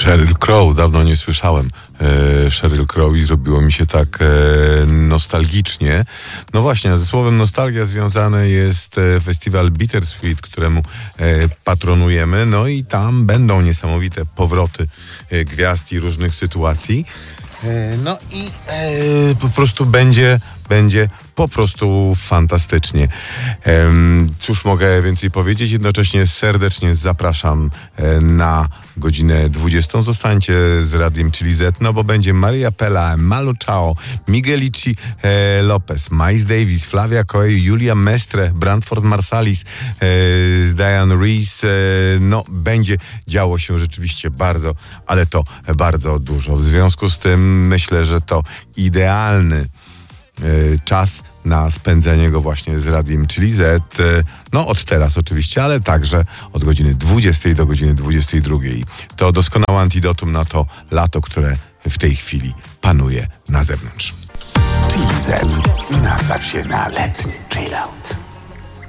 Sheryl Crow, dawno nie słyszałem Sheryl Crow i zrobiło mi się tak nostalgicznie. No właśnie, ze słowem nostalgia związany jest festiwal Bittersweet, któremu patronujemy, no i tam będą niesamowite powroty gwiazd i różnych sytuacji. No i po prostu będzie po prostu fantastycznie. Cóż mogę więcej powiedzieć? Jednocześnie serdecznie zapraszam na godzinę 20. Zostańcie z Radiem Chili Z, no bo będzie Maria Pella, Malu Chao, Miguelici Lopez, Miles Davis, Flavia Coelho, Julia Mestre, Branford Marsalis, Diane Reese. No, będzie działo się rzeczywiście bardzo, ale to bardzo dużo. W związku z tym myślę, że to idealny czas na spędzenie go właśnie z Radiem Chili Z, no od teraz oczywiście, ale także od godziny 20 do godziny 22. To doskonałe antidotum na to lato, które w tej chwili panuje na zewnątrz. Chili Z. Nastaw się na letni chillout.